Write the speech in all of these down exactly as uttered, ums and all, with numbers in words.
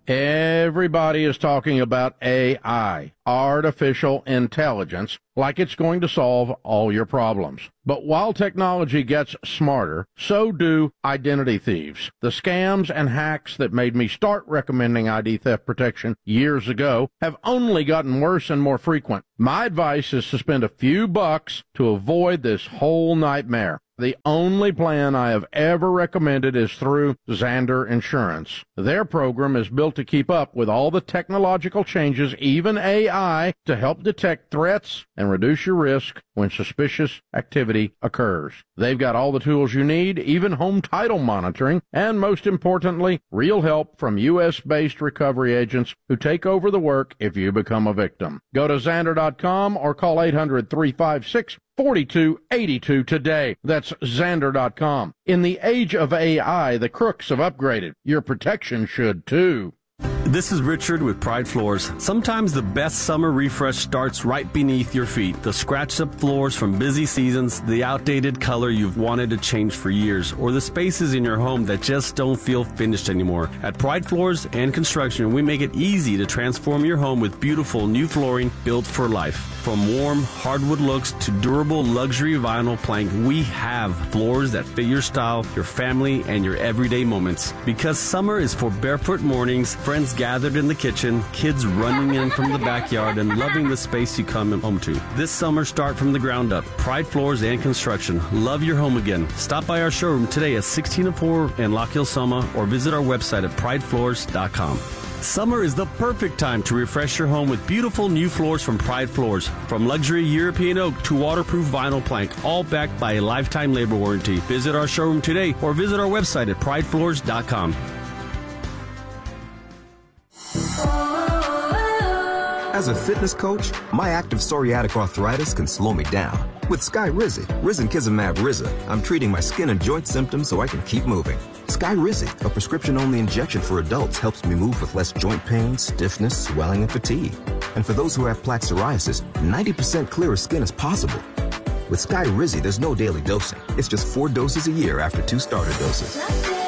Everybody is talking about A I, artificial intelligence, like it's going to solve all your problems. But while technology gets smarter, so do identity thieves. The scams and hacks that made me start recommending I D theft protection years ago have only gotten worse and more frequent. My advice is to spend a few bucks to avoid this whole nightmare. The only plan I have ever recommended is through Zander Insurance. Their program is built to keep up with all the technological changes, even A I, to help detect threats and reduce your risk when suspicious activity occurs. They've got all the tools you need, even home title monitoring, and most importantly, real help from U S based recovery agents who take over the work if you become a victim. Go to Zander dot com or call eight hundred, three five six, four two eight two today. That's Zander dot com. In the age of A I, the crooks have upgraded. Your protection should too. This is Richard with Pride Floors. Sometimes the best summer refresh starts right beneath your feet. The scratched up floors from busy seasons, the outdated color you've wanted to change for years, or the spaces in your home that just don't feel finished anymore. At Pride Floors and Construction, we make it easy to transform your home with beautiful new flooring built for life. From warm hardwood looks to durable luxury vinyl plank, we have floors that fit your style, your family, and your everyday moments. Because summer is for barefoot mornings, friends gathered in the kitchen, kids running in from the backyard, and loving the space you come home to. This summer, start from the ground up. Pride Floors and Construction. Love your home again. Stop by our showroom today at sixteen oh four in Lock Hill, Soma, or visit our website at pride floors dot com. Summer is the perfect time to refresh your home with beautiful new floors from Pride Floors. From luxury European oak to waterproof vinyl plank, all backed by a lifetime labor warranty. Visit our showroom today or visit our website at pride floors dot com. As a fitness coach, my active psoriatic arthritis can slow me down. With Skyrizi, Risankizumab Riza, I'm treating my skin and joint symptoms so I can keep moving. Skyrizi, a prescription-only injection for adults, helps me move with less joint pain, stiffness, swelling, and fatigue. And for those who have plaque psoriasis, ninety percent clearer skin is possible. With Skyrizi, there's no daily dosing. It's just four doses a year after two starter doses.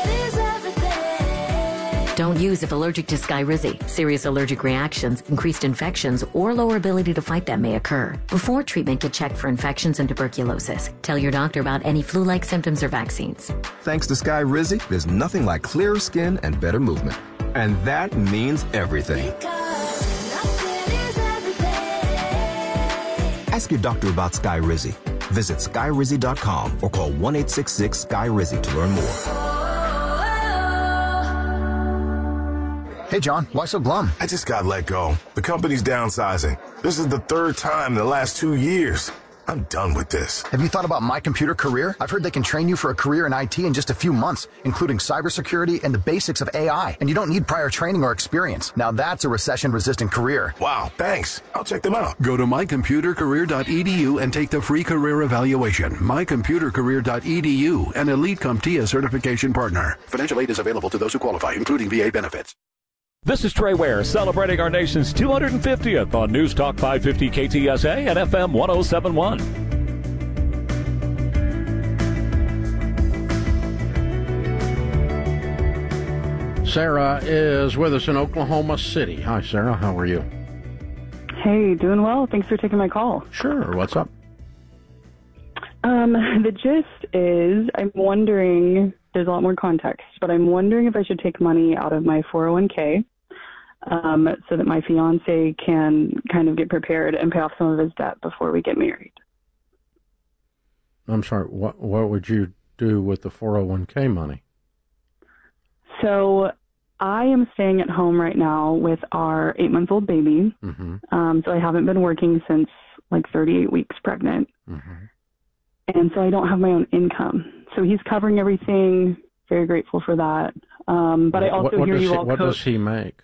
Don't use if allergic to Skyrizi. Serious allergic reactions, increased infections, or lower ability to fight them may occur. Before treatment, get checked for infections and tuberculosis. Tell your doctor about any flu-like symptoms or vaccines. Thanks to Skyrizi, there's nothing like clearer skin and better movement. And that means everything. Ask your doctor about Skyrizi. Visit Skyrizi dot com or call one eight six six Sky Rizi to learn more. Hey, John, why so glum? I just got let go. The company's downsizing. This is the third time in the last two years. I'm done with this. Have you thought about My Computer Career? I've heard they can train you for a career in I T in just a few months, including cybersecurity and the basics of A I. And you don't need prior training or experience. Now that's a recession-resistant career. Wow, thanks. I'll check them out. Go to my computer career dot e d u and take the free career evaluation. my computer career dot e d u, an Elite CompTIA certification partner. Financial aid is available to those who qualify, including V A benefits. This is Trey Ware celebrating our nation's two hundred fiftieth on News Talk five fifty K T S A and F M one oh seven point one. Sarah is with us in Oklahoma City. Hi, Sarah. How are you? Hey, doing well. Thanks for taking my call. Sure. What's up? Um, the gist is I'm wondering, there's a lot more context, but I'm wondering if I should take money out of my four oh one k um, so that my fiance can kind of get prepared and pay off some of his debt before we get married. I'm sorry, what what would you do with the four oh one k money? So I am staying at home right now with our eight-month-old baby. Mm-hmm. Um, so I haven't been working since like thirty-eight weeks pregnant. Mm-hmm. And so I don't have my own income. So he's covering everything. Very grateful for that. Um, but I also what, what hear you he, all. What co- does he make?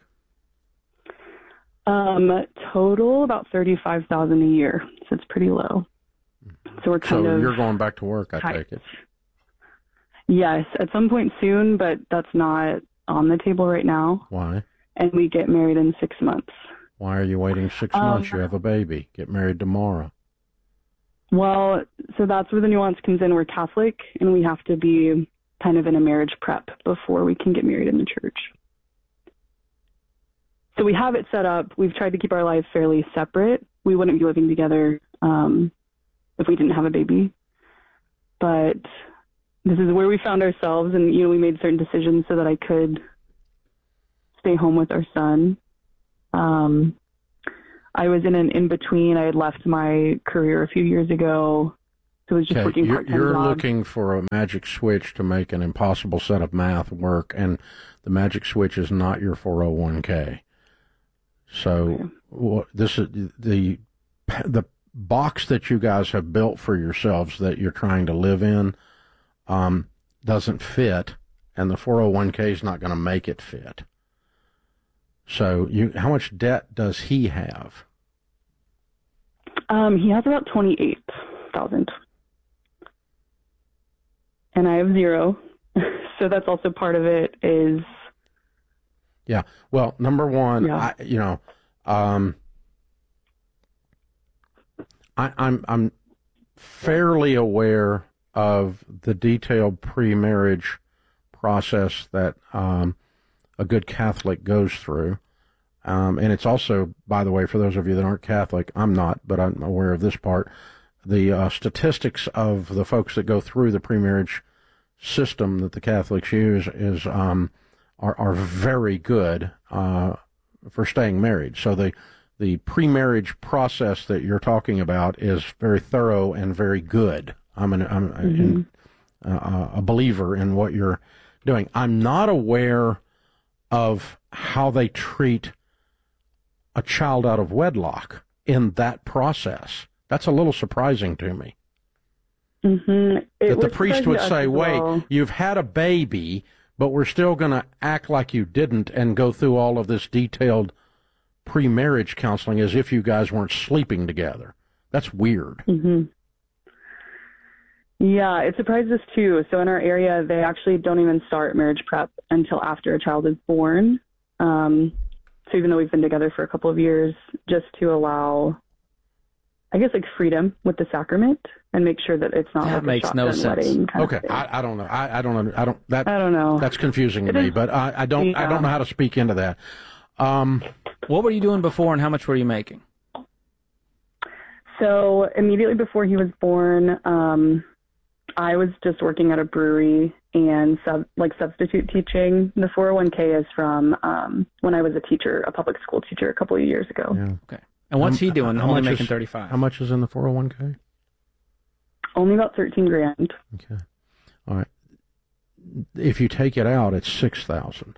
Um, total about thirty-five thousand a year. So it's pretty low. So we're kind so of. So you're going back to work, I tight. take it. Yes, at some point soon, but that's not on the table right now. Why? And we get married in six months. Why are you waiting six um, months? You have a baby. Get married tomorrow. Well, so that's where the nuance comes in. We're Catholic, and we have to be kind of in a marriage prep before we can get married in the church. we have it set up. We've tried to keep our lives fairly separate. We wouldn't be living together um, if we didn't have a baby. But this is where we found ourselves, and, you know, we made certain decisions so that I could stay home with our son. Um, I was in an in-between. I had left my career a few years ago, so I was just okay, working you're, part-time You're jobs. looking for a magic switch to make an impossible set of math work, and the magic switch is not your four oh one k. So okay. well, this is the the box that you guys have built for yourselves that you're trying to live in um, doesn't fit, and the four oh one k is not going to make it fit. So you, how much debt does he have? Um, he has about twenty-eight thousand, and I have zero. So that's also part of it. Is yeah. Well, number one, yeah. I, you know, um, I, I'm I'm fairly aware of the detailed pre-marriage process that um, a good Catholic goes through. Um, and it's also, by the way, for those of you that aren't Catholic, I'm not, but I'm aware of this part, the uh, statistics of the folks that go through the pre-marriage system that the Catholics use is um, are, are very good uh, for staying married. So the, the pre-marriage process that you're talking about is very thorough and very good. I'm, an, I'm mm-hmm. in, uh, a believer in what you're doing. I'm not aware of how they treat a child out of wedlock in that process. That's a little surprising to me. Mm-hmm. That the priest would say, wait, well. You've had a baby, but we're still going to act like you didn't and go through all of this detailed pre-marriage counseling as if you guys weren't sleeping together. That's weird. Mm-hmm. Yeah, it surprised us too. So in our area, they actually don't even start marriage prep until after a child is born. Um, so even though we've been together for a couple of years, just to allow, I guess, like freedom with the sacrament and make sure that it's not that like makes a no shotgun sense. wedding. Okay, I, I don't know. I, I don't. I don't. That I don't know. That's confusing to it me, is, but I, I don't. Yeah. I don't know how to speak into that. Um, what were you doing before, and how much were you making? So immediately before he was born, um, I was just working at a brewery and sub, like substitute teaching. The four oh one k is from um, when I was a teacher, a public school teacher a couple of years ago. Yeah. Okay. And what's um, he doing? Only making is, thirty-five. How much is in the four oh one k? Only about thirteen grand. Okay. All right. If you take it out, it's six thousand.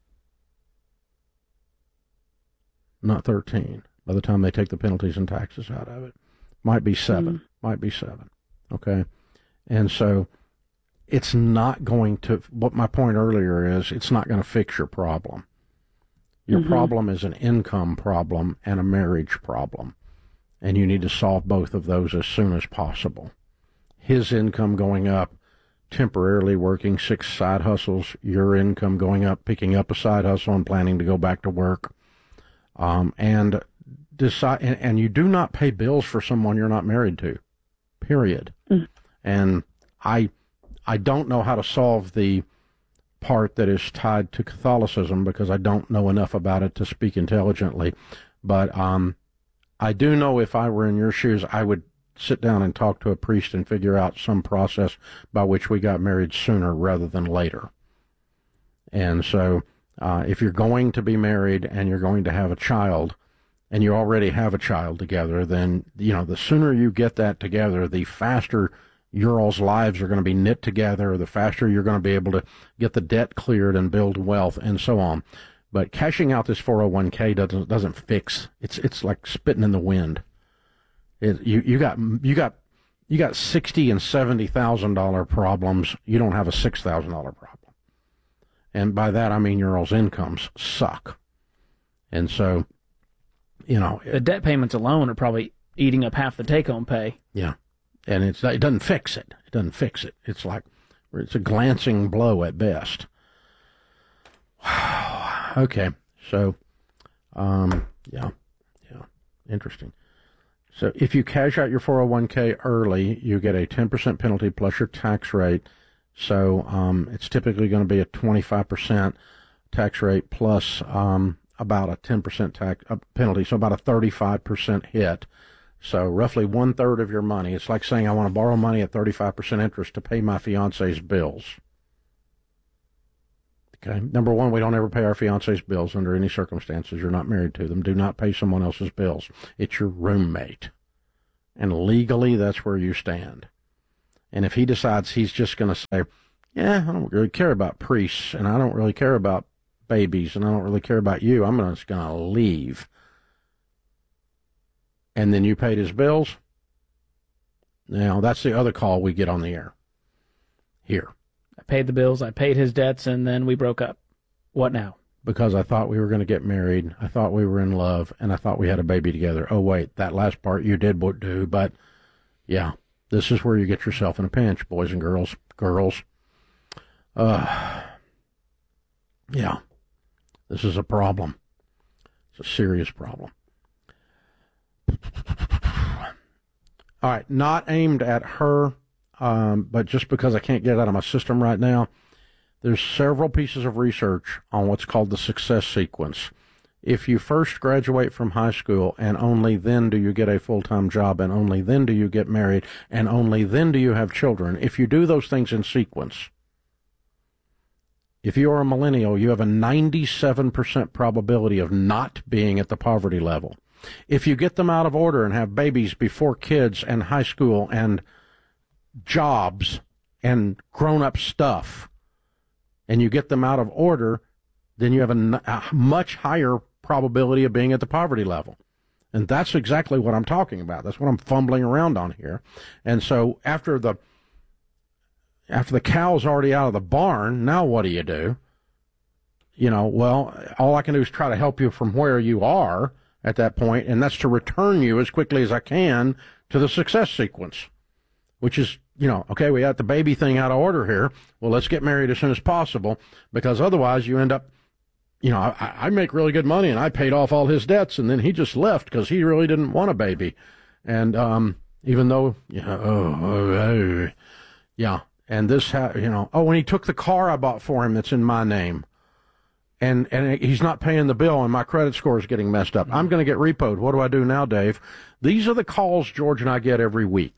Not thirteen. By the time they take the penalties and taxes out of it, might be seven. Mm-hmm. Might be seven. Okay. And so it's not going to, what my point earlier is, it's not going to fix your problem. Your mm-hmm. problem is an income problem and a marriage problem. And you need to solve both of those as soon as possible. His income going up, temporarily working six side hustles, your income going up, picking up a side hustle and planning to go back to work. Um, and decide, and, and you do not pay bills for someone you're not married to, period. Mm. And I, I don't know how to solve the part that is tied to Catholicism because I don't know enough about it to speak intelligently. But um, I do know if I were in your shoes, I would sit down and talk to a priest and figure out some process by which we got married sooner rather than later. And so uh, if you're going to be married and you're going to have a child, and you already have a child together, then, you know, the sooner you get that together, the faster your all's lives are going to be knit together, the faster you're going to be able to get the debt cleared and build wealth and so on. But cashing out this four oh one k doesn't doesn't fix. It's it's like spitting in the wind. It, you you got you got you got sixty and seventy thousand dollar problems. You don't have a six thousand dollar problem. And by that I mean your all's incomes suck. And so, you know, the debt payments alone are probably eating up half the take-home pay. Yeah. And it's, it doesn't fix it. It doesn't fix it. It's like, it's a glancing blow at best. Okay. So, um, yeah, yeah, interesting. So if you cash out your four oh one k early, you get a ten percent penalty plus your tax rate. So, um, it's typically going to be a twenty-five percent tax rate plus, um, about a ten percent tax uh, penalty, so about a thirty-five percent hit. So roughly one third of your money. It's like saying I want to borrow money at thirty-five percent interest to pay my fiance's bills. Okay. Number one, we don't ever pay our fiance's bills under any circumstances. You're not married to them. Do not pay someone else's bills. It's your roommate. And legally, that's where you stand. And if he decides he's just going to say, yeah, I don't really care about priests, and I don't really care about babies, and I don't really care about you, I'm just going to leave. And then you paid his bills. Now, that's the other call we get on the air. Here. I paid the bills, I paid his debts, and then we broke up. What now? Because I thought we were going to get married, I thought we were in love, and I thought we had a baby together. Oh, wait, that last part you did do, but yeah, this is where you get yourself in a pinch, boys and girls. Girls. Uh, yeah, this is a problem. It's a serious problem. All right, not aimed at her, um, but just because I can't get it out of my system right now, there's several pieces of research on what's called the success sequence. If you first graduate from high school and only then do you get a full-time job and only then do you get married and only then do you have children, if you do those things in sequence, if you are a millennial, you have a ninety-seven percent probability of not being at the poverty level. If you get them out of order and have babies before kids and high school and jobs and grown-up stuff, and you get them out of order, then you have a, a much higher probability of being at the poverty level. And that's exactly what I'm talking about. That's what I'm fumbling around on here. And so after the after the cow's already out of the barn, now what do you do? You know, well, all I can do is try to help you from where you are at that point, and that's to return you as quickly as I can to the success sequence, which is, you know, okay, we got the baby thing out of order here. Well, let's get married as soon as possible, because otherwise you end up, you know, I, I make really good money and I paid off all his debts, and then he just left because he really didn't want a baby. And um, even though, you know, oh, oh, oh, yeah, and this, ha- you know, oh, when he took the car I bought for him that's in my name, and and he's not paying the bill, and my credit score is getting messed up. I'm going to get repoed. What do I do now, Dave? These are the calls George and I get every week.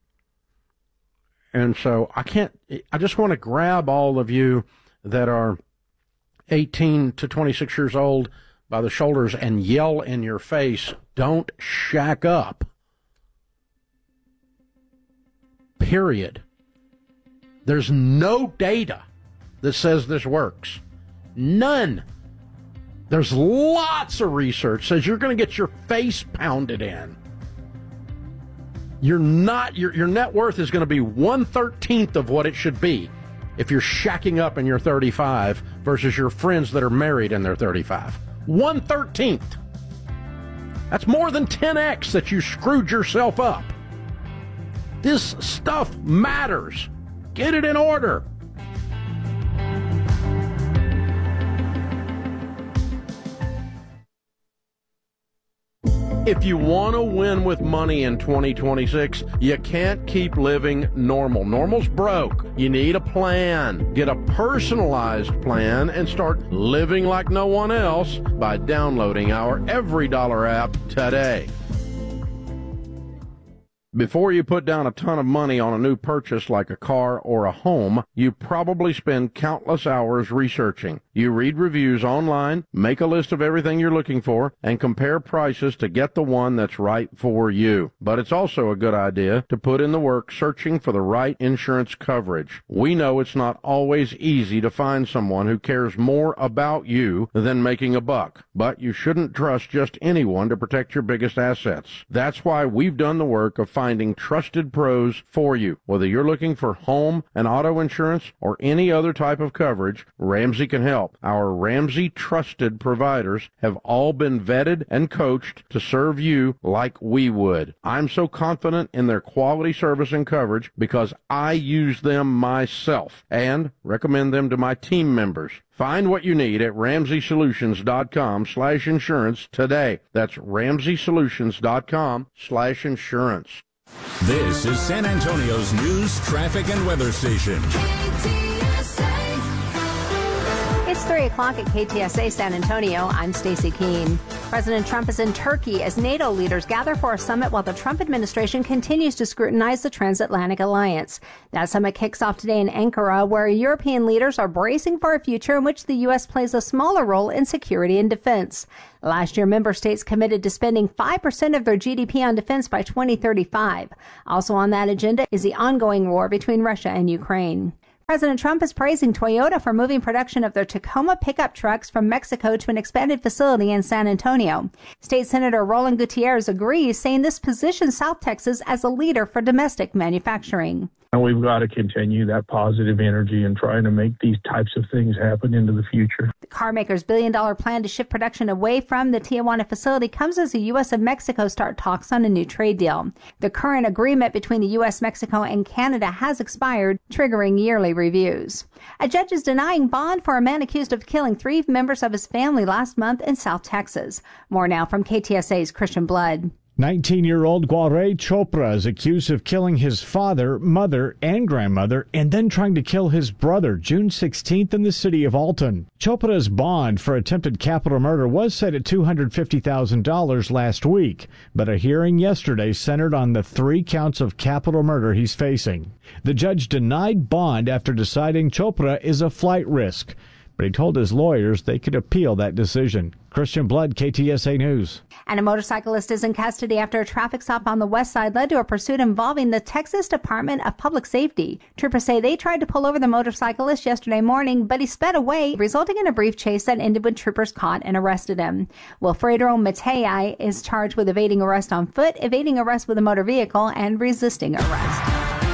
And so I can't, I just want to grab all of you that are eighteen to twenty-six years old by the shoulders and yell in your face, don't shack up. Period. There's no data that says this works. None. There's lots of research that says you're going to get your face pounded in. You're not, your your net worth is going to be one thirteenth of what it should be if you're shacking up and you're thirty-five versus your friends that are married and they're thirty-five. one thirteenth. That's more than ten x that you screwed yourself up. This stuff matters. Get it in order. If you want to win with money in twenty twenty-six, you can't keep living normal. Normal's broke. You need a plan. Get a personalized plan and start living like no one else by downloading our Every Dollar app today. Before you put down a ton of money on a new purchase like a car or a home, you probably spend countless hours researching. You read reviews online, make a list of everything you're looking for, and compare prices to get the one that's right for you. But it's also a good idea to put in the work searching for the right insurance coverage. We know it's not always easy to find someone who cares more about you than making a buck, but you shouldn't trust just anyone to protect your biggest assets. That's why we've done the work of finding trusted pros for you. Whether you're looking for home and auto insurance or any other type of coverage, Ramsey can help. Our Ramsey trusted providers have all been vetted and coached to serve you like we would. I'm so confident in their quality service and coverage because I use them myself and recommend them to my team members. Find what you need at ramseysolutions.com slash insurance today. That's ramseysolutions.com slash insurance. This is San Antonio's news, traffic, and weather station. It's three o'clock at K T S A San Antonio. I'm Stacey Keene. President Trump is in Turkey as NATO leaders gather for a summit while the Trump administration continues to scrutinize the transatlantic alliance. That summit kicks off today in Ankara, where European leaders are bracing for a future in which the U S plays a smaller role in security and defense. Last year, member states committed to spending five percent of their G D P on defense by twenty thirty-five. Also on that agenda is the ongoing war between Russia and Ukraine. President Trump is praising Toyota for moving production of their Tacoma pickup trucks from Mexico to an expanded facility in San Antonio. State Senator Roland Gutierrez agrees, saying this positions South Texas as a leader for domestic manufacturing. And we've got to continue that positive energy and trying to make these types of things happen into the future. The carmaker's billion-dollar plan to shift production away from the Tijuana facility comes as the U S and Mexico start talks on a new trade deal. The current agreement between the U S, Mexico, and Canada has expired, triggering yearly reviews. A judge is denying bond for a man accused of killing three members of his family last month in South Texas. More now from K T S A's Christian Blood. nineteen-year-old Gaurav Chopra is accused of killing his father, mother, and grandmother, and then trying to kill his brother June sixteenth in the city of Alton. Chopra's bond for attempted capital murder was set at two hundred fifty thousand dollars last week, but a hearing yesterday centered on the three counts of capital murder he's facing. The judge denied bond after deciding Chopra is a flight risk, but he told his lawyers they could appeal that decision. Christian Blood, K T S A News. And a motorcyclist is in custody after a traffic stop on the west side led to a pursuit involving the Texas Department of Public Safety. Troopers say they tried to pull over the motorcyclist yesterday morning, but he sped away, resulting in a brief chase that ended when troopers caught and arrested him. Wilfredo Matei is charged with evading arrest on foot, evading arrest with a motor vehicle, and resisting arrest.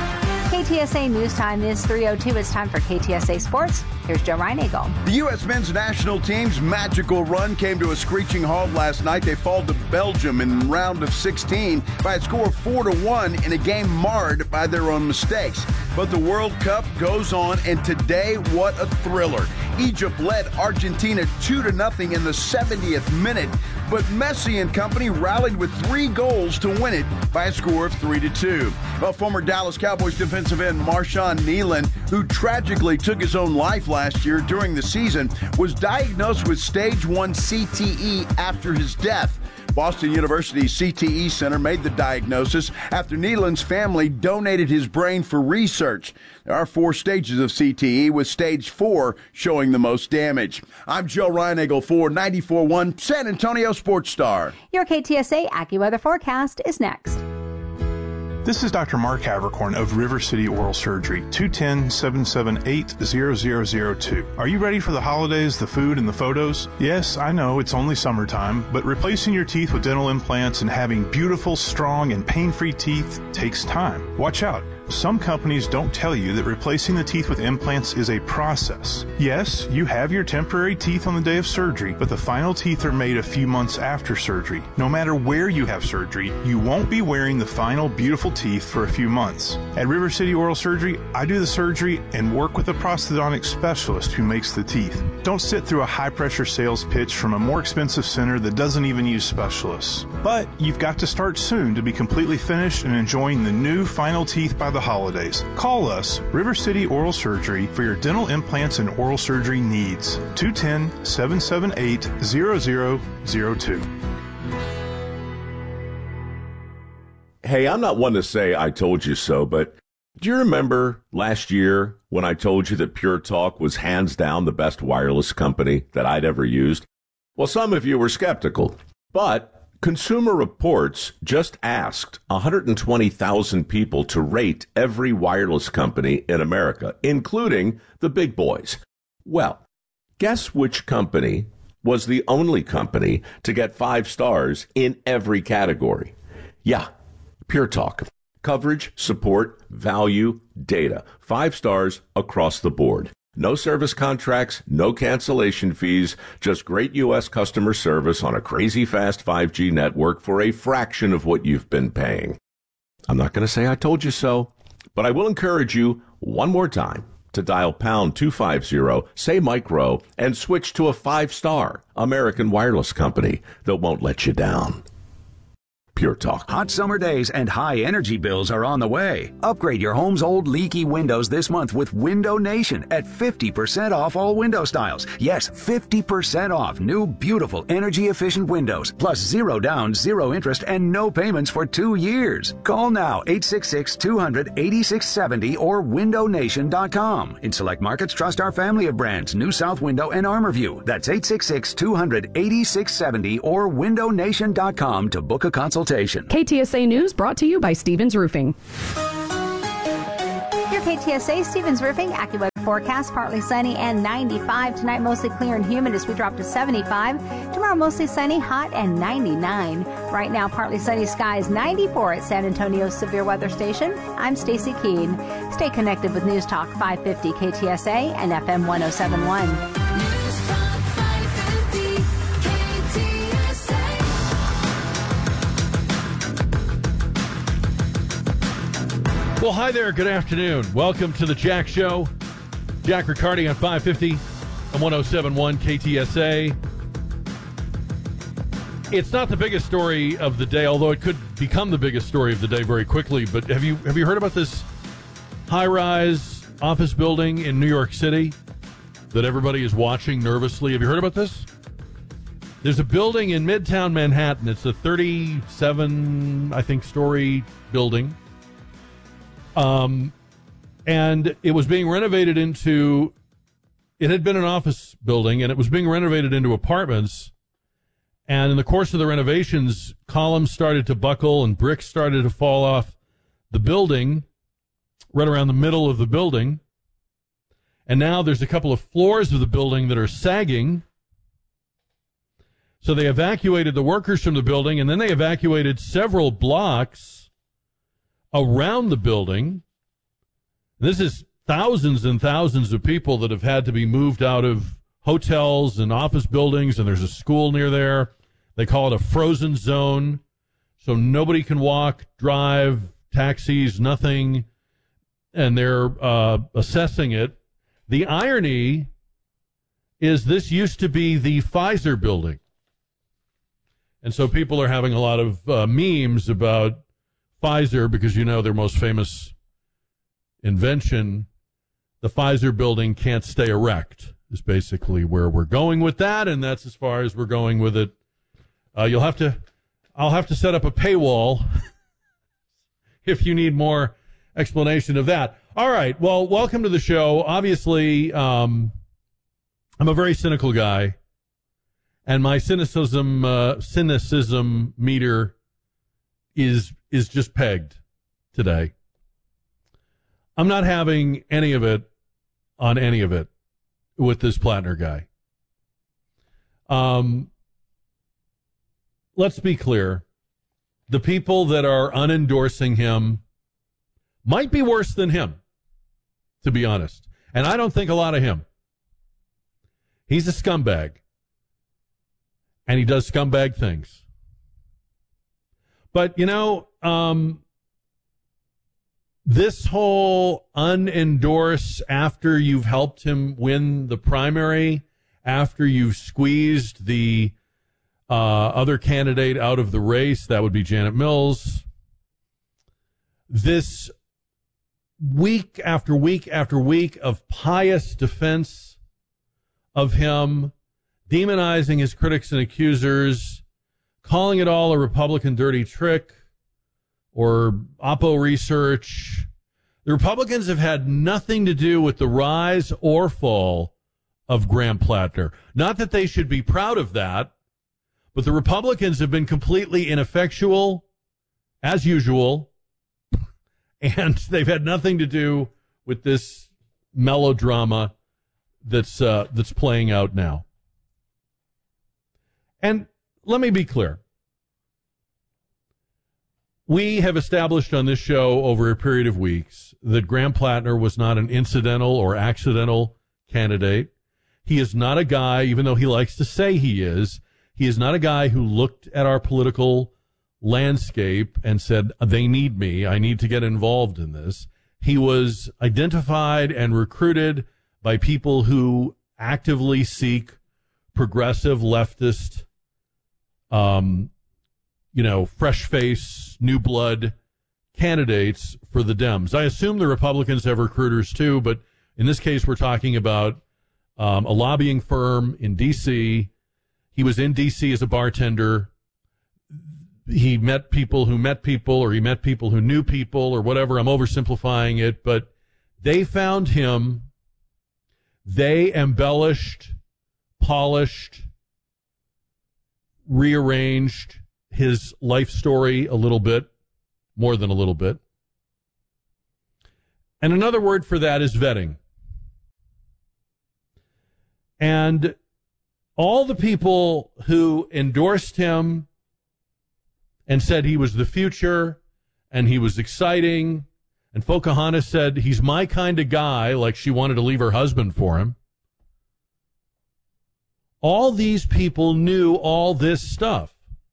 K T S A News Time is three oh two. It's time for K T S A Sports. Here's Joe Reinagle. The U S men's national team's magical run came to a screeching halt last night. They fall to Belgium in round of sixteen by a score of four to one in a game marred by their own mistakes. But the World Cup goes on, and today, what a thriller. Egypt led Argentina two to nothing in the seventieth minute, but Messi and company rallied with three goals to win it by a score of three to two. Well, former Dallas Cowboys defensive end Marshawn Kneeland, who tragically took his own life last year during the season, was diagnosed with stage one C T E after his death. Boston University's C T E Center made the diagnosis after Kneeland's family donated his brain for research. There are four stages of C T E, with stage four showing the most damage. I'm Joe Reinagle for ninety-four point one San Antonio Sports Star. Your K T S A AccuWeather forecast is next. This is Doctor Mark Havercorn of River City Oral Surgery, two one zero, seven seven eight, zero zero zero two. Are you ready for the holidays, the food, and the photos? Yes, I know it's only summertime, but replacing your teeth with dental implants and having beautiful, strong, and pain-free teeth takes time. Watch out. Some companies don't tell you that replacing the teeth with implants is a process. Yes, you have your temporary teeth on the day of surgery, but the final teeth are made a few months after surgery. No matter where you have surgery, you won't be wearing the final beautiful teeth for a few months. At River City Oral Surgery, I do the surgery and work with a prosthodontic specialist who makes the teeth. Don't sit through a high-pressure sales pitch from a more expensive center that doesn't even use specialists. But you've got to start soon to be completely finished and enjoying the new final teeth by the holidays. Call us, River City Oral Surgery, for your dental implants and oral surgery needs. two one zero, seven seven eight, zero zero zero two. Hey, I'm not one to say I told you so, but do you remember last year when I told you that Pure Talk was hands down the best wireless company that I'd ever used? Well, some of you were skeptical, but Consumer Reports just asked one hundred twenty thousand people to rate every wireless company in America, including the big boys. Well, guess which company was the only company to get five stars in every category? Yeah, Pure Talk. Coverage, support, value, data. Five stars across the board. No service contracts, no cancellation fees, just great U S customer service on a crazy fast five G network for a fraction of what you've been paying. I'm not going to say I told you so, but I will encourage you one more time to dial pound two fifty, say micro, and switch to a five-star American wireless company that won't let you down. Pure Talk. Hot summer days and high energy bills are on the way. Upgrade your home's old leaky windows this month with Window Nation at fifty percent off all window styles. Yes, fifty percent off new, beautiful, energy-efficient windows, plus zero down, zero interest, and no payments for two years. Call now, eight six six, two hundred, eighty-six seventy or window nation dot com. In select markets, trust our family of brands, New South Window and ArmorView. That's eight six six, two hundred, eighty-six seventy or window nation dot com to book a consultation. K T S A News brought to you by Stevens Roofing. Your K T S A Stevens Roofing AccuWeather forecast, partly sunny and ninety-five. Tonight, mostly clear and humid as we drop to seventy-five. Tomorrow, mostly sunny, hot, and ninety-nine. Right now, partly sunny skies, ninety-four at San Antonio's Severe Weather Station. I'm Stacy Keene. Stay connected with News Talk five fifty K T S A and F M one oh seven point one. Well, hi there. Good afternoon. Welcome to the Jack Show. Jack Riccardi on five fifty and one oh seven point one K T S A. It's not the biggest story of the day, although it could become the biggest story of the day very quickly. But have you have you heard about this high-rise office building in New York City that everybody is watching nervously? Have you heard about this? There's a building in Midtown Manhattan. It's a thirty-seven, I think, story building. Um, and it was being renovated into, it had been an office building, and it was being renovated into apartments. And in the course of the renovations, columns started to buckle and bricks started to fall off the building, right around the middle of the building. And now there's a couple of floors of the building that are sagging. So they evacuated the workers from the building, and then they evacuated several blocks around the building. This is thousands and thousands of people that have had to be moved out of hotels and office buildings, and there's a school near there. They call it a frozen zone, so nobody can walk, drive, taxis, nothing, and they're uh, assessing it. The irony is this used to be the Pfizer building, and so people are having a lot of uh, memes about Pfizer, because you know their most famous invention, the Pfizer building can't stay erect, is basically where we're going with that, and that's as far as we're going with it. Uh, you'll have to, I'll have to set up a paywall if you need more explanation of that. All right, well, welcome to the show. Obviously, um, I'm a very cynical guy, and my cynicism, uh, cynicism meter is is just pegged today. I'm not having any of it on any of it with this Plattner guy. Um, let's be clear. The people that are unendorsing him might be worse than him, to be honest. And I don't think a lot of him. He's a scumbag. And he does scumbag things. But, you know, um, this whole unendorse after you've helped him win the primary, after you've squeezed the uh, other candidate out of the race, that would be Janet Mills, this week after week after week of pious defense of him, demonizing his critics and accusers, calling it all a Republican dirty trick or Oppo research. The Republicans have had nothing to do with the rise or fall of Graham Plattner. Not that they should be proud of that, but the Republicans have been completely ineffectual, as usual, and they've had nothing to do with this melodrama that's uh, that's playing out now. And let me be clear. We have established on this show over a period of weeks that Graham Plattner was not an incidental or accidental candidate. He is not a guy, even though he likes to say he is, he is not a guy who looked at our political landscape and said, they need me, I need to get involved in this. He was identified and recruited by people who actively seek progressive leftist um you know, fresh face, new blood candidates for the Dems. I assume the Republicans have recruiters too, but in this case, we're talking about um, a lobbying firm in D C. He was in D C as a bartender. He met people who met people, or he met people who knew people, or whatever. I'm oversimplifying it, but they found him. They embellished, polished, rearranged his life story a little bit, more than a little bit. And another word for that is vetting. And all the people who endorsed him and said he was the future and he was exciting, and Pocahontas said he's my kind of guy, like she wanted to leave her husband for him. All these people knew all this stuff.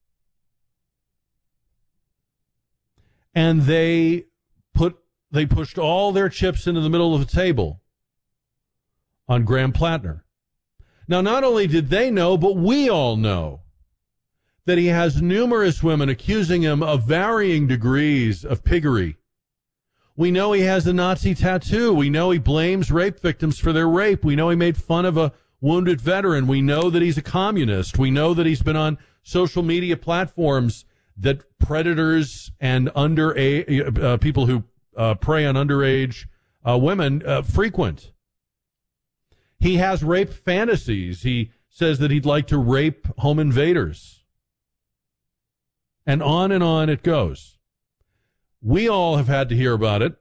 And they put they pushed all their chips into the middle of the table on Graham Plattner. Now, not only did they know, but we all know that he has numerous women accusing him of varying degrees of piggery. We know he has a Nazi tattoo. We know he blames rape victims for their rape. We know he made fun of a wounded veteran. We know that he's a communist. We know that he's been on social media platforms that predators and underage uh, people who uh, prey on underage uh, women uh, frequent. He has rape fantasies. He says that he'd like to rape home invaders. And on and on it goes. We all have had to hear about it.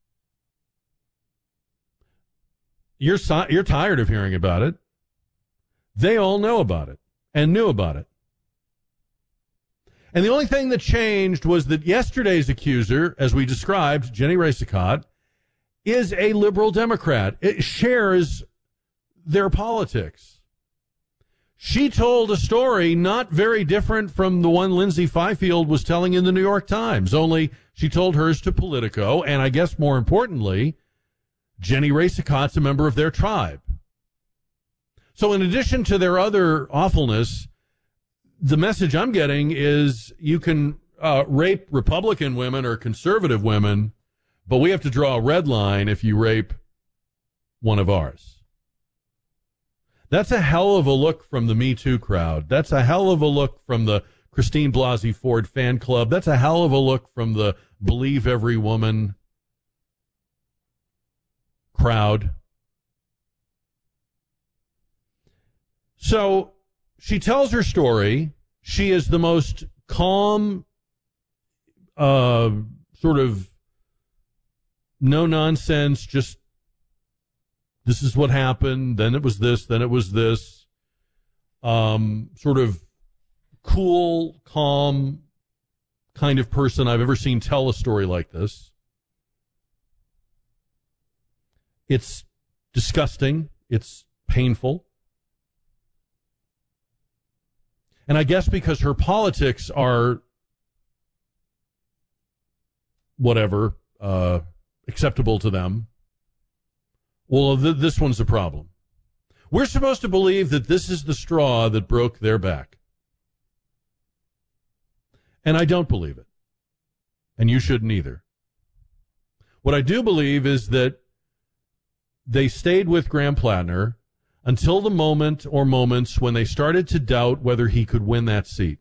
You're si- you're tired of hearing about it. They all know about it and knew about it. And the only thing that changed was that yesterday's accuser, as we described, Jenny Racicot, is a liberal Democrat. It shares their politics. She told a story not very different from the one Lindsay Fifield was telling in the New York Times, only she told hers to Politico, and I guess more importantly, Jenny Racicot's a member of their tribe. So in addition to their other awfulness, the message I'm getting is you can uh, rape Republican women or conservative women, but we have to draw a red line if you rape one of ours. That's a hell of a look from the Me Too crowd. That's a hell of a look from the Christine Blasey Ford fan club. That's a hell of a look from the Believe Every Woman crowd. So she tells her story. She is the most calm, uh, sort of no nonsense, just this is what happened, then it was this, then it was this, um, sort of cool, calm kind of person I've ever seen tell a story like this. It's disgusting. It's painful. And I guess because her politics are whatever, uh, acceptable to them, well, th- this one's the problem. We're supposed to believe that this is the straw that broke their back. And I don't believe it. And you shouldn't either. What I do believe is that they stayed with Graham Plattner until the moment or moments when they started to doubt whether he could win that seat.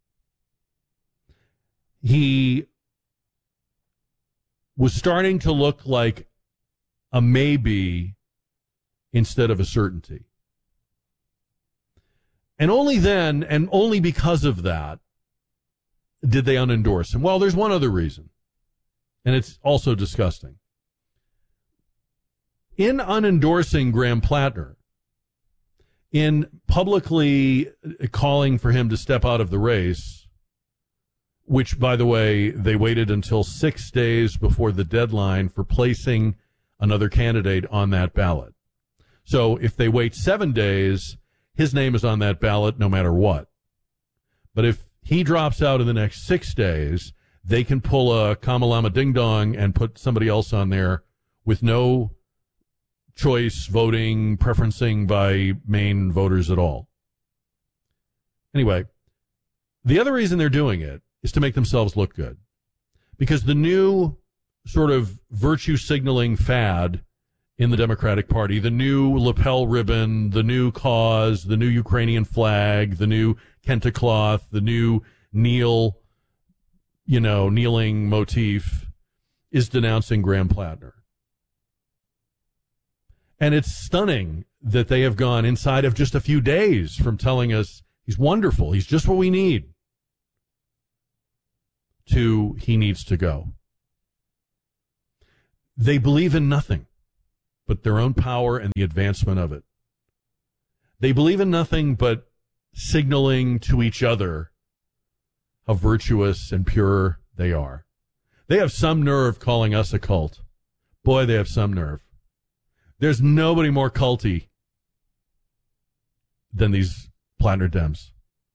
He was starting to look like a maybe instead of a certainty. And only then, and only because of that, did they unendorse him. Well, there's one other reason, and it's also disgusting. In unendorsing Graham Plattner, in publicly calling for him to step out of the race, which, by the way, they waited until six days before the deadline for placing another candidate on that ballot. So if they wait seven days, his name is on that ballot no matter what. But if he drops out in the next six days, they can pull a Kamalama Ding Dong and put somebody else on there with no choice voting, preferencing by Maine voters at all. Anyway, the other reason they're doing it is to make themselves look good. Because the new sort of virtue signaling fad in the Democratic Party, the new lapel ribbon, the new cause, the new Ukrainian flag, the new Kenta cloth, the new kneel, you know, kneeling motif, is denouncing Graham Plattner. And it's stunning that they have gone inside of just a few days from telling us he's wonderful, he's just what we need, to he needs to go. They believe in nothing but their own power and the advancement of it. They believe in nothing but signaling to each other how virtuous and pure they are. They have some nerve calling us a cult. Boy, they have some nerve. There's nobody more culty than these Plattner Dems.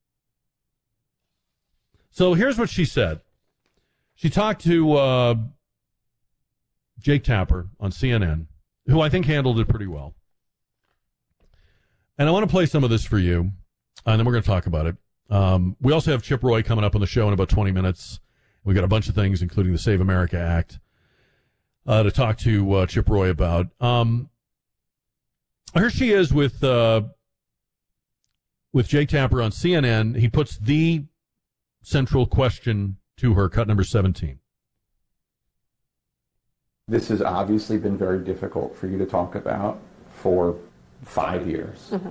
So here's what she said. She talked to uh, Jake Tapper on C N N, who I think handled it pretty well. And I want to play some of this for you, and then we're going to talk about it. Um, we also have Chip Roy coming up on the show in about twenty minutes. We got a bunch of things, including the Save America Act, uh, to talk to uh, Chip Roy about. Um, here she is with uh, with Jake Tapper on C N N. He puts the central question to her, cut number seventeen. This has obviously been very difficult for you to talk about for five years. Mm-hmm.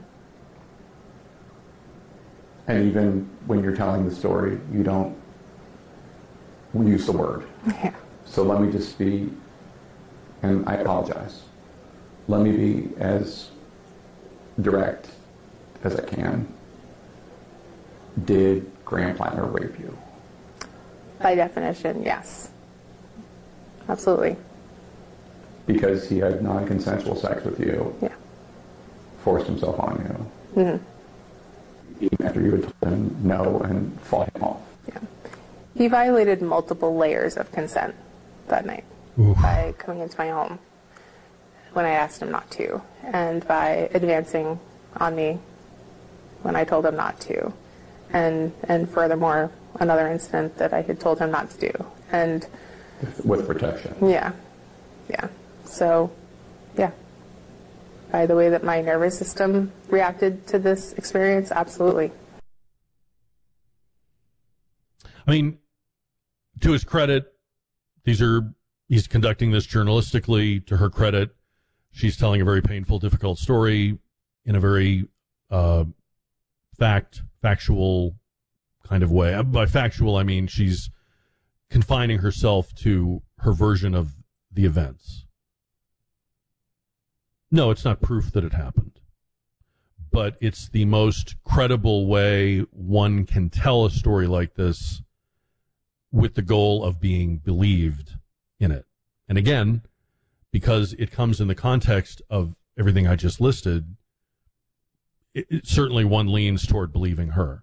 And even when you're telling the story, you don't use the word. Yeah. So let me just be, and I apologize, let me be as direct as I can. Did Graham Plattner rape you? By definition, yes. Absolutely. Because he had non-consensual sex with you. Yeah. Forced himself on you. Mm-hmm. Even after you had told him no and fought him off. Yeah. He violated multiple layers of consent that night. Oof. By coming into my home when I asked him not to, and by advancing on me when I told him not to. And and furthermore, another incident that I had told him not to do. And with protection. Yeah. Yeah. So, yeah. By the way that my nervous system reacted to this experience, absolutely. I mean, to his credit, these are he's conducting this journalistically. To her credit, she's telling a very painful, difficult story in a very uh, fact, factual kind of way. By factual, I mean she's confining herself to her version of the events. No, it's not proof that it happened, but it's the most credible way one can tell a story like this with the goal of being believed in it. And again, because it comes in the context of everything I just listed, it, it, certainly one leans toward believing her.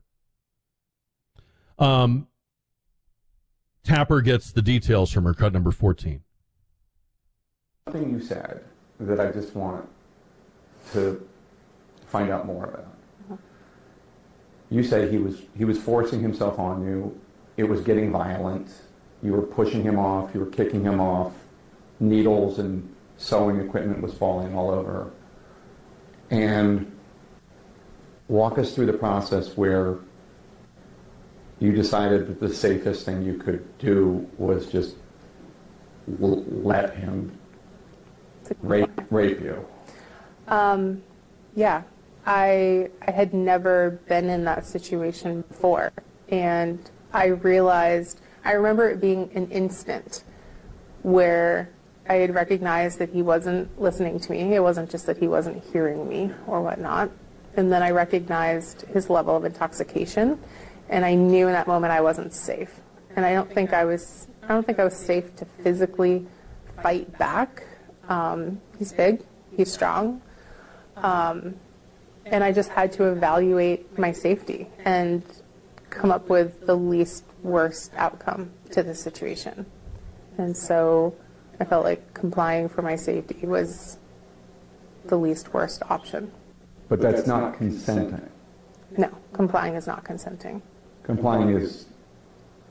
Um, Tapper gets the details from her, cut number fourteen. Something you said that I just want to find out more about. Uh-huh. You said he was he was forcing himself on you. It was getting violent. You were pushing him off. You were kicking him off. Needles and sewing equipment was falling all over. And walk us through the process where you decided that the safest thing you could do was just l- let him rape, rape you. Um, yeah, I I had never been in that situation before, and I realized, I remember it being an instant where I had recognized that he wasn't listening to me. It wasn't just that he wasn't hearing me or whatnot. And then I recognized his level of intoxication, and I knew in that moment I wasn't safe. And I don't think I was, I don't think I was safe to physically fight back. Um, he's big, he's strong. Um, and I just had to evaluate my safety and come up with the least worst outcome to the situation. And so I felt like complying for my safety was the least worst option. But that's not consenting. No, complying is not consenting. Complying is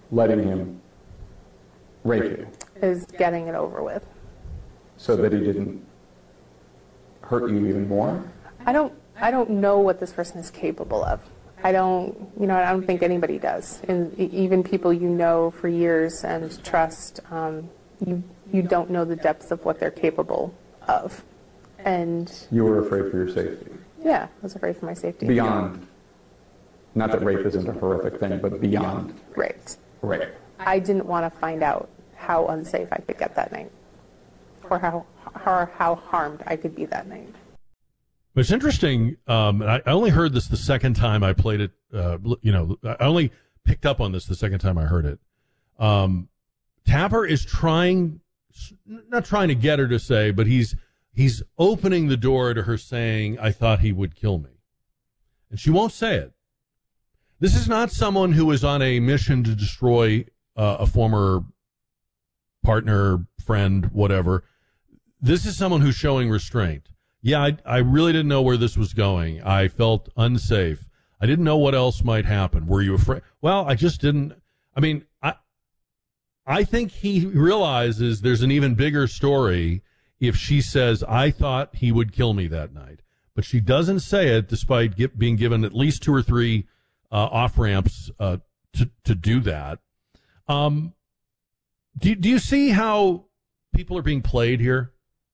letting him rape you? Is getting it over with. So that he didn't hurt you even more? I don't I don't know what this person is capable of. I don't, you know, I don't think anybody does. And even people you know for years and trust, um, you you don't know the depth of what they're capable of. And you were afraid for your safety? Yeah, I was afraid for my safety. Beyond, not that rape isn't a horrific thing, but beyond. Right. Rape. I didn't want to find out how unsafe I could get that night, or how, or how harmed I could be that night. It's interesting. Um, I only heard this the second time I played it. Uh, you know, I only picked up on this the second time I heard it. Um, Tapper is trying, not trying to get her to say, but he's he's opening the door to her saying, "I thought he would kill me," and she won't say it. This is not someone who is on a mission to destroy uh, a former partner, friend, whatever. This is someone who's showing restraint. Yeah, I, I really didn't know where this was going. I felt unsafe. I didn't know what else might happen. Were you afraid? Well, I just didn't. I mean, I I think he realizes there's an even bigger story if she says, I thought he would kill me that night. But she doesn't say it, despite get, being given at least two or three uh, off-ramps uh, to, to do that. Um, do, do you see how people are being played here?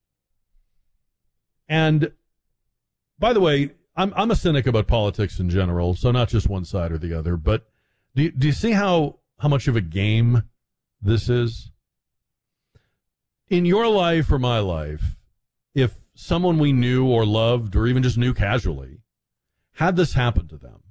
And by the way, I'm I'm a cynic about politics in general, so not just one side or the other. But do you, do you see how, how much of a game this is? In your life or my life, if someone we knew or loved or even just knew casually had this happen to them,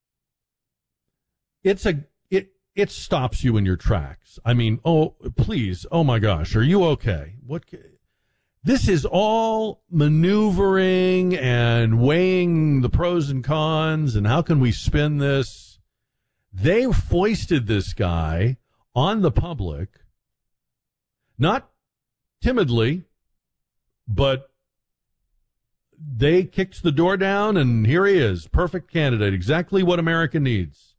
it's a it it stops you in your tracks. I mean, oh please, oh my gosh, are you okay? What? This is all maneuvering and weighing the pros and cons and how can we spin this. They foisted this guy on the public, not timidly, but they kicked the door down and here he is, perfect candidate, exactly what America needs.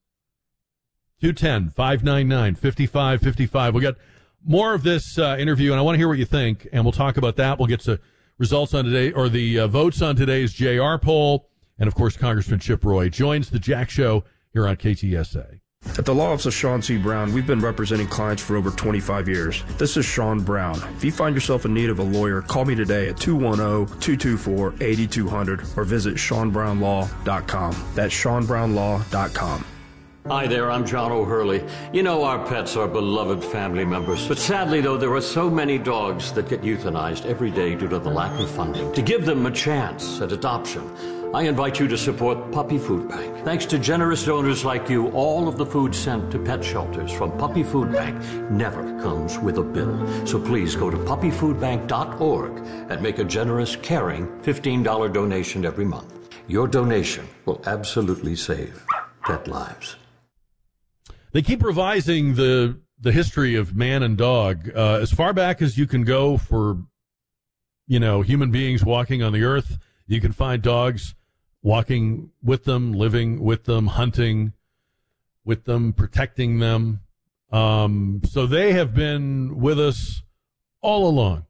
two one zero, five nine nine, five five five five. We got more of this uh, interview, and I want to hear what you think, and we'll talk about that. We'll get to results on today, or the uh, votes on today's J R poll, and of course, Congressman Chip Roy joins the Jack Show here on K T S A. At the Law Office of Sean C. Brown, we've been representing clients for over twenty-five years. This is Sean Brown. If you find yourself in need of a lawyer, call me today at two one zero, two two four, eight two zero zero or visit sean brown law dot com. That's sean brown law dot com. Hi there, I'm John O'Hurley. You know our pets are beloved family members. But sadly, though, there are so many dogs that get euthanized every day due to the lack of funding. To give them a chance at adoption, I invite you to support Puppy Food Bank. Thanks to generous donors like you, all of the food sent to pet shelters from Puppy Food Bank never comes with a bill. So please go to puppy food bank dot org and make a generous, caring fifteen dollars donation every month. Your donation will absolutely save pet lives. They keep revising the the history of man and dog uh, as far back as you can go for, you know, human beings walking on the earth. You can find dogs walking with them, living with them, hunting with them, protecting them. Um, so they have been with us all along.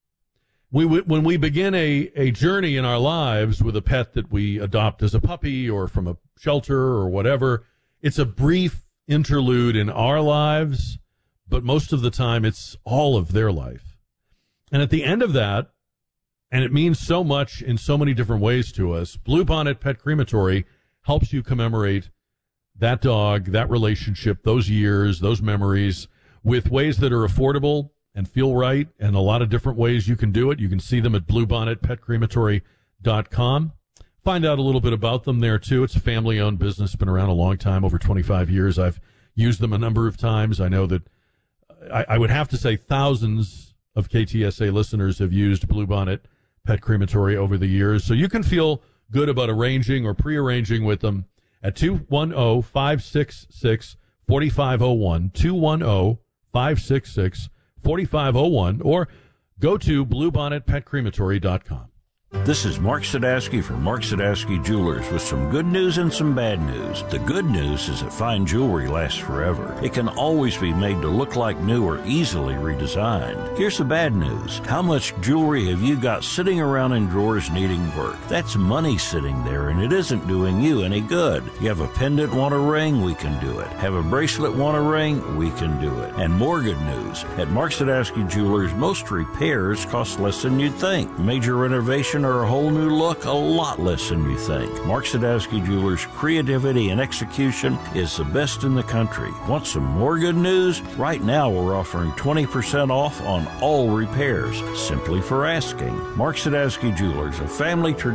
We, when we begin a, a journey in our lives with a pet that we adopt as a puppy or from a shelter or whatever, it's a brief interlude in our lives, but most of the time it's all of their life. And at the end of that, and it means so much in so many different ways to us, Bluebonnet Pet Crematory helps you commemorate that dog, that relationship, those years, those memories, with ways that are affordable and feel right, and a lot of different ways you can do it. You can see them at bluebonnet pet crematory dot com. Find out a little bit about them there, too. It's a family-owned business, been around a long time, over twenty-five years. I've used them a number of times. I know that I, I would have to say thousands of K T S A listeners have used Bluebonnet Pet Crematory over the years. So you can feel good about arranging or pre-arranging with them at two one zero, five six six, four five zero one, two one zero, five six six, four five zero one, or go to bluebonnet pet crematory dot com. This is Mark Sadowski from Mark Sadowski Jewelers with some good news and some bad news. The good news is that fine jewelry lasts forever. It can always be made to look like new or easily redesigned. Here's the bad news. How much jewelry have you got sitting around in drawers needing work? That's money sitting there, and it isn't doing you any good. You have a pendant, want a ring? We can do it. Have a bracelet, want a ring? We can do it. And more good news. At Mark Sadowski Jewelers, most repairs cost less than you'd think. Major renovation or a whole new look, a lot less than you think. Mark Sadowski Jewelers' creativity and execution is the best in the country. Want some more good news? Right now we're offering twenty percent off on all repairs, simply for asking. Mark Sadowski Jewelers, a family tradition